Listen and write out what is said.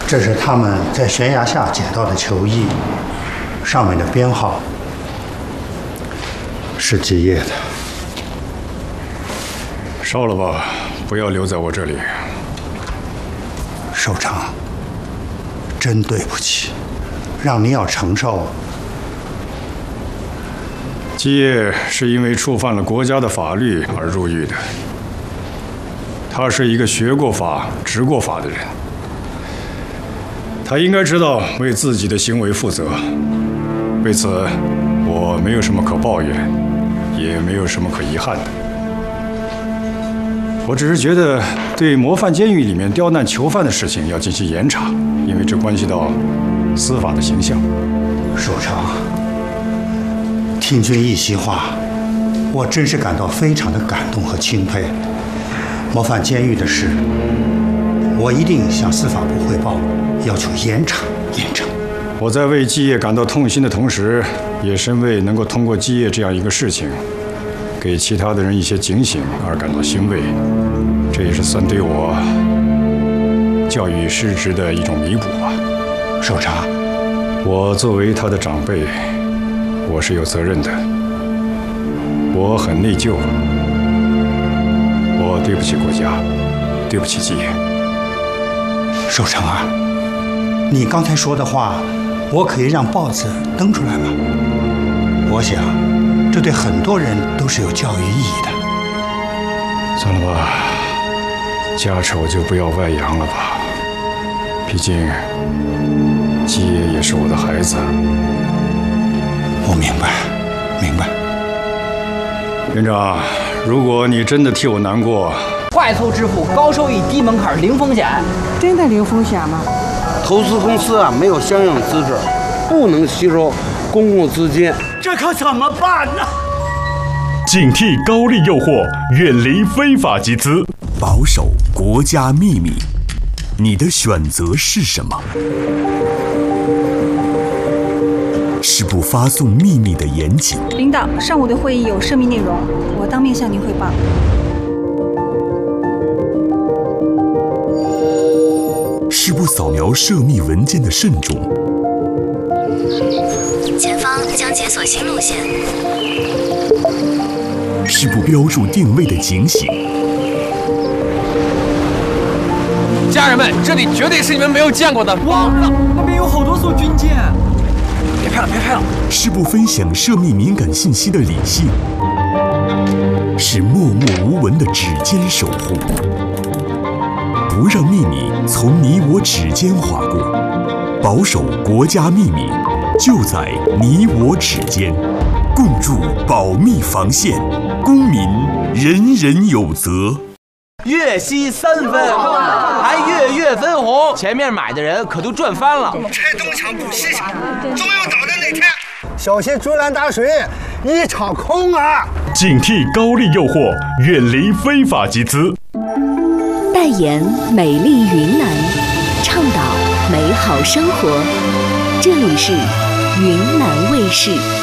这是他们在悬崖下捡到的球衣，上面的编号是基业的。 烧了吧，不要留在我这里。 首长，真对不起，让您要承受。 基业是因为触犯了国家的法律而入狱的。他是一个学过法、执过法的人，他应该知道为自己的行为负责。为此，我没有什么可抱怨，也没有什么可遗憾的。我只是觉得对模范监狱里面刁难囚犯的事情要进行严查，因为这关系到司法的形象。 首长，听君一席话，我真是感到非常的感动和钦佩。模范监狱的事，我一定向司法部汇报，要求严查严惩。 我在为基业感到痛心的同时，也深为能够通过基业这样一个事情，给其他的人一些警醒而感到欣慰。这也是算对我教育失职的一种弥补吧。 首长， 我作为他的长辈，我是有责任的。我很内疚，我对不起国家，对不起基业。 首长啊，你刚才说的话，我可以让报纸登出来吗？我想，这对很多人都是有教育意义的。 算了吧，家丑就不要外扬了吧。毕竟，基业也是我的孩子。 我明白，明白。 院长，如果你真的替我难过， 快速支付，高收益，低门槛，零风险。 真的零风险吗？ 投资公司没有相应资质，不能吸收公共资金， 这可怎么办呢？ 警惕高利诱惑，远离非法集资， 保守国家秘密，你的选择是什么？是不发送秘密的严谨。 领导，上午的会议有涉密内容，我当面向您汇报。 是不扫描涉密文件的慎重。 前方将解锁新路线。 是不标注定位的警醒。 家人们，这里绝对是你们没有见过的宝藏， 那边有好多艘军舰。别拍了，别拍了！ 是不分享涉密敏感信息的理性。是默默无闻的指尖守护。不让秘密从你我指尖划过，保守国家秘密就在你我指尖，共筑保密防线，公民人人有责。 月息3分，还月月分红，前面买的人可都赚翻了。 拆东墙补西墙，总有倒的那天。 小心竹篮打水一场空啊！ 警惕高利诱惑，远离非法集资。 代言美丽云南，倡导美好生活。这里是云南卫视。